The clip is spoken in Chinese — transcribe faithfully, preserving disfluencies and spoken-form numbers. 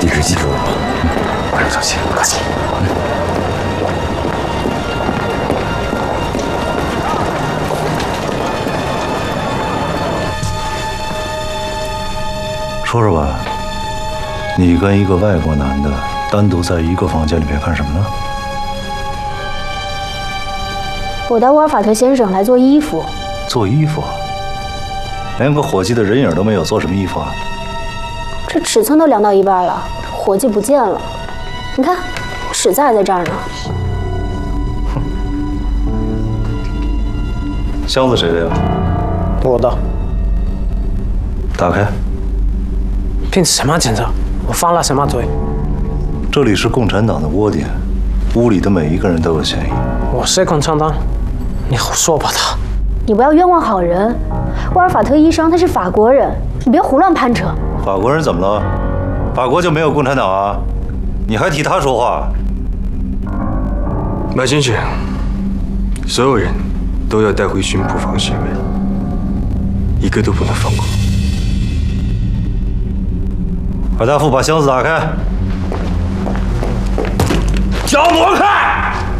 地址记住了吗？马上就去，不客气。 说说吧，你跟一个外国男的单独在一个房间里面干什么呢？ 我带沃尔法特先生来做衣服。 做衣服？连个伙计的人影都没有，做什么衣服啊？ 这尺寸都量到一半了，伙计不见了。你看，尺子还在这儿呢。 哼。箱子谁的呀？ 我的。 打开。 凭什么检查？我犯了什么罪？ 这里是共产党的窝点，屋里的每一个人都有嫌疑。 我是共产党？你胡说八道！ 你不要冤枉好人。沃尔法特医生他是法国人，你别胡乱攀扯。 法国人怎么了？法国就没有共产党啊？你还替他说话？ 马先生，所有人都要带回巡捕房审问，一个都不能放过。 海大副，把箱子打开， 脚挪开！